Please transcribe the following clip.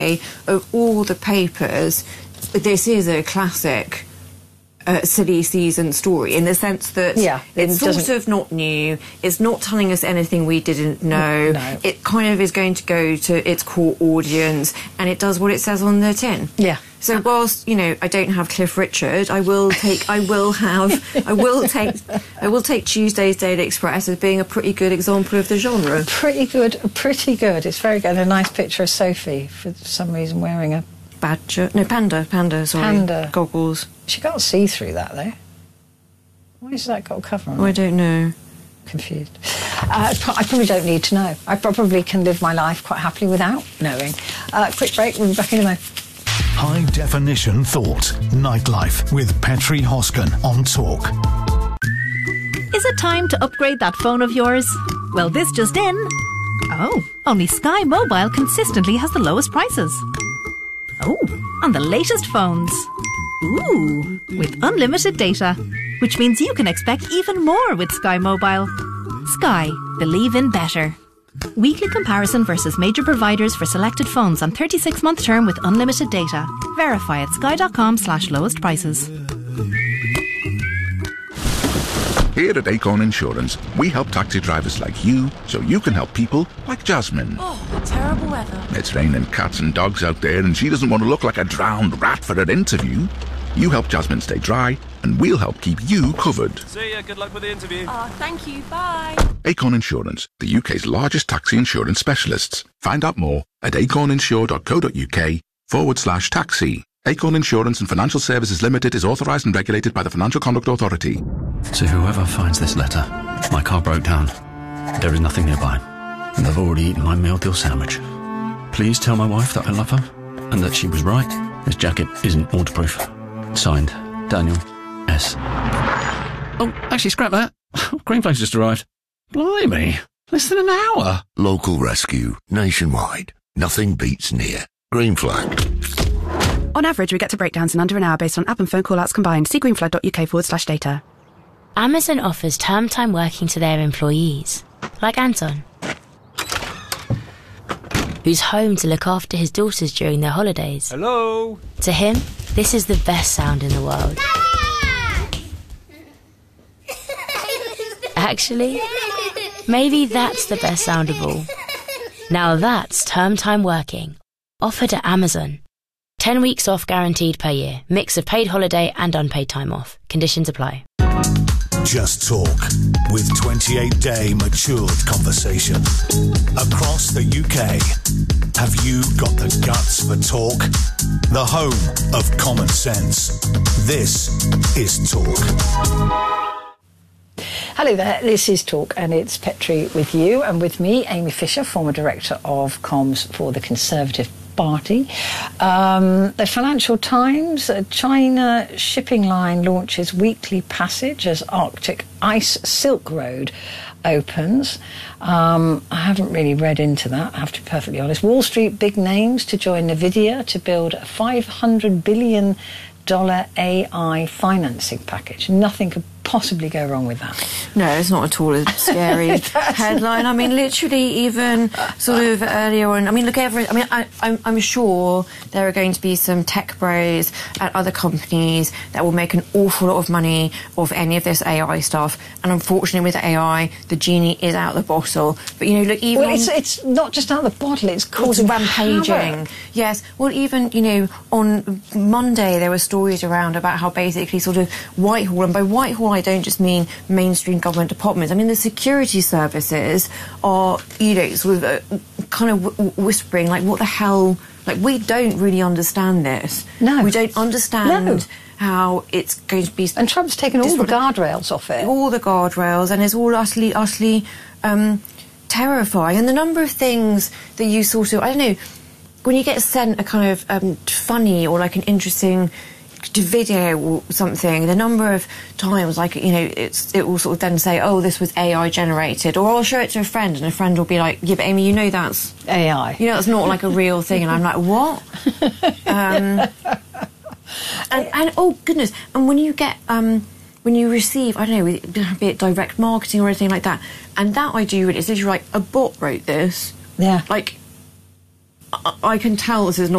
of all the papers, this is a classic silly season story in the sense that it's sort of not new. It's not telling us anything we didn't know. No. It kind of is going to go to its core audience, and it does what it says on the tin. Yeah. So whilst, you know, I don't have Cliff Richard, I will take Tuesday's Daily Express as being a pretty good example of the genre. Pretty good. It's very good. A nice picture of Sophie, for some reason, wearing a panda, goggles. She can't see through that, though. Why has that got a cover on it? I don't know. Confused. I probably don't need to know. I probably can live my life quite happily without knowing. Quick break, we'll be back in a moment. High Definition Thought, Nightlife with Petri Hosken on Talk. Is it time to upgrade that phone of yours? Well, this just in. Oh, only Sky Mobile consistently has the lowest prices. Oh, on the latest phones. Ooh, with unlimited data, which means you can expect even more with Sky Mobile. Sky, believe in better. Weekly comparison versus major providers for selected phones on 36-month term with unlimited data. Verify at sky.com/lowest prices. Here at Acorn Insurance, we help taxi drivers like you so you can help people like Jasmine. Oh, terrible weather. It's raining cats and dogs out there and she doesn't want to look like a drowned rat for her interview. You help Jasmine stay dry and we'll help keep you covered. See ya, good luck with the interview. Oh, thank you, bye. Acorn Insurance, the UK's largest taxi insurance specialists. Find out more at acorninsure.co.uk/taxi. Acorn Insurance and Financial Services Limited is authorised and regulated by the Financial Conduct Authority. To whoever finds this letter, my car broke down. There is nothing nearby, and I've already eaten my meal deal sandwich. Please tell my wife that I love her, and that she was right. This jacket isn't waterproof. Signed, Daniel S. Oh, actually, scrap that. Greenflags just arrived. Blimey, less than an hour. Local rescue, nationwide. Nothing beats near. Green Flag. On average, we get to breakdowns in under an hour based on app and phone call-outs combined. See greenflag.uk/data. Amazon offers term time working to their employees, like Anton, who's home to look after his daughters during their holidays. Hello? To him, this is the best sound in the world. Actually, maybe that's the best sound of all. Now that's term time working, offered at Amazon. 10 weeks off guaranteed per year. Mix of paid holiday and unpaid time off. Conditions apply. Just Talk, with 28-day matured conversation. Across the UK, have you got the guts for talk? The home of common sense. This is Talk. Hello there, this is Talk and it's Petri with you and with me, Amy Fisher, former Director of Comms for the Conservative Party. The Financial Times, a China shipping line launches weekly passage as Arctic Ice Silk Road opens. I haven't really read into that, I have to be perfectly honest. Wall Street, big names to join NVIDIA to build a $500 billion AI financing package. Nothing could possibly go wrong with that. No, it's not at all a scary headline. I mean, literally, even sort of earlier on. I mean, look, I'm sure there are going to be some tech bros at other companies that will make an awful lot of money off any of this AI stuff. And unfortunately, with AI, the genie is out the bottle. But you know, look, even it's not just out the bottle; it's causing rampaging. Havoc. Yes. Well, even on Monday there were stories around about how basically sort of Whitehall, and by Whitehall I don't just mean mainstream government departments. I mean the security services are, sort of kind of whispering like, what the hell? Like, we don't really understand this. No, we don't understand how it's going to be. And Trump's taken all the guardrails off it. All the guardrails, and it's all utterly terrifying. And the number of things that you sort of, I don't know, when you get sent a kind of funny or like an interesting video or something, the number of times, like, it will sort of then say, oh, this was AI generated, or I'll show it to a friend and a friend will be like, yeah, but Amy, that's AI. That's not like a real thing. And I'm like, what? and oh goodness, and when you get when you receive, I don't know, be it direct marketing or anything like that, and that I do, it's literally like, a bot wrote this. Yeah. Like, I can tell this is not